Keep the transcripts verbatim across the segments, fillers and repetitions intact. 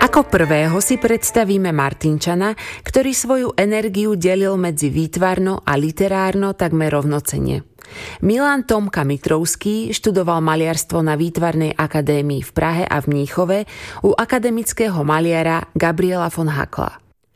Ako prvého si predstavíme Martinčana, ktorý svoju energiu delil medzi výtvarno a literárno takmer rovnocenne. Milan Tomka Mitrovský študoval maliarstvo na Výtvarnej akadémii v Prahe a v Mníchove u akademického maliara Gabriela von Hackla.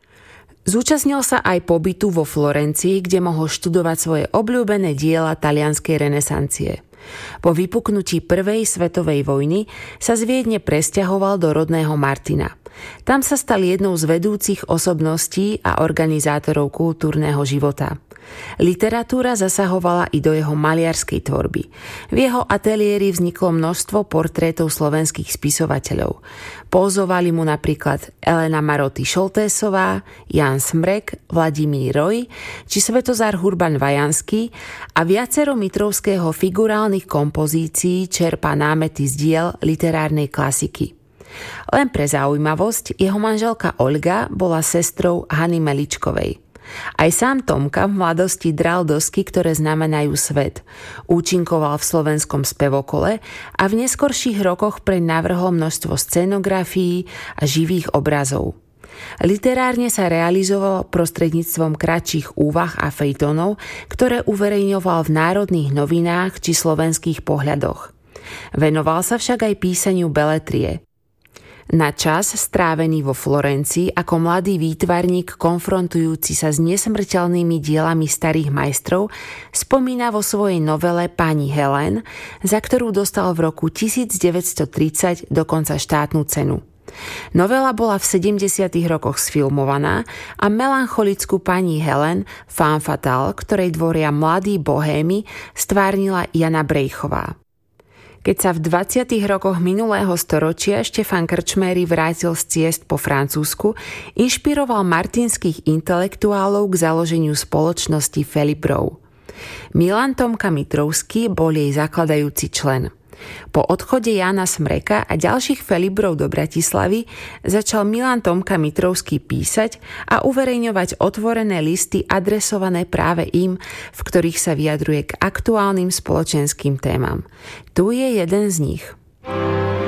Zúčastnil sa aj pobytu vo Florencii, kde mohol študovať svoje obľúbené diela talianskej renesancie. Po vypuknutí prvej svetovej vojny sa z Viedne presťahoval do rodného Martina. Tam sa stal jednou z vedúcich osobností a organizátorov kultúrneho života. Literatúra zasahovala i do jeho maliarskej tvorby. V jeho ateliéri vzniklo množstvo portrétov slovenských spisovateľov. Pózovali mu napríklad Elena Maroty Šoltésová, Jan Smrek, Vladimír Roj či Svetozar Hurban Vajanský a viacero Mitrovského figurálnych kompozícií čerpá námety z diel literárnej klasiky. Len pre zaujímavosť, jeho manželka Olga bola sestrou Hany Meličkovej. Aj sám Tomka v mladosti dral dosky, ktoré znamenajú svet. Účinkoval v slovenskom spevokole a v neskorších rokoch preň navrhol množstvo scenografií a živých obrazov. Literárne sa realizoval prostredníctvom kratších úvah a fejtonov, ktoré uverejňoval v Národných novinách či Slovenských pohľadoch. Venoval sa však aj písaniu beletrie. Na čas strávený vo Florencii ako mladý výtvarník konfrontujúci sa s nesmrteľnými dielami starých majstrov spomína vo svojej novele Pani Helen, za ktorú dostal v roku devätnásťtridsať dokonca štátnu cenu. Novela bola v sedemdesiatych rokoch sfilmovaná a melancholickú Pani Helen, femme fatale, ktorej dvoria mladí bohémy, stvárnila Jana Brejchová. Keď sa v dvadsiatych rokoch minulého storočia Štefan Krčméry vrátil z ciest po Francúzsku, inšpiroval martinských intelektuálov k založeniu spoločnosti Felibrov. Milan Tomka Mitrovský bol jej zakladajúci člen. Po odchode Jána Smreka a ďalších Felibrov do Bratislavy začal Milan Tomka Mitrovský písať a uverejňovať otvorené listy adresované práve im, v ktorých sa vyjadruje k aktuálnym spoločenským témam. Tu je jeden z nich.